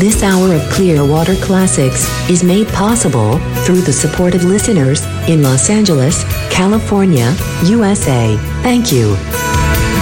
This hour of Clearwater Classics is made possible through the support of listeners in Los Angeles, California, USA. Thank you.